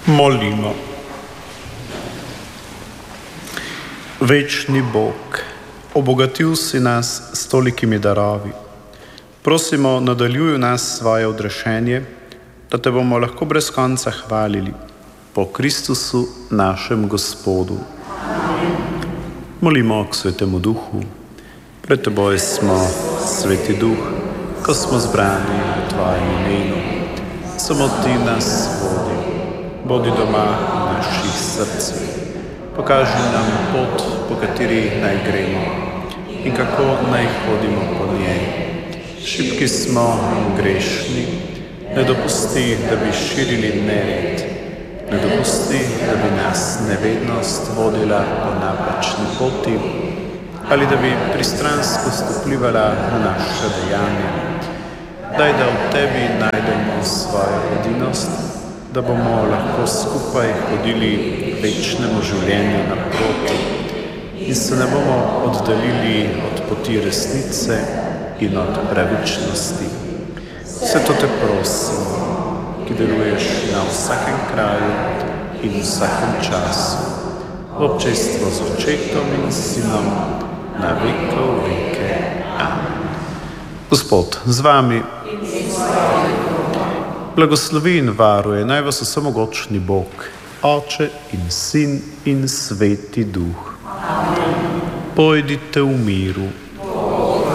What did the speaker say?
Molimo. Večni Bog, obogatil si nas s tolikimi darovi. Prosimo, nadaljuj nas svoje odrešenje, da te bomo lahko brez konca hvalili po Kristusu, našem Gospodu. Molimo k Svetemu Duhu. Pred teboj smo, Sveti Duh, ko smo zbrani v tvojem imenu. Samo ti nas vodi. Bodi doma v naših srcih. Pokaži nam pot, po kateri naj gremo in kako naj hodimo po njej. Šibki smo in grešni. Ne dopusti, da bi širili nered. Ne dopusti, da bi nas nevednost vodila po napačni poti ali da bi pristranskost vplivala na naše dejanje. Daj, da v tebi najdemo svojo edinost, da bomo lahko skupaj hodili večnemu življenju naproti in se ne bomo oddaljili od poti resnice in od pravičnosti. Vse to te prosim, ki deluješ na vsakem kraju in vsakem času, v občestvu z Očetom in Sinom, na vekov veke. Amen. Gospod z vami. Blagoslovi in varuje naj vas vsemogočni Bog, Oče in Sin in Sveti Duh. Pojdite v miru.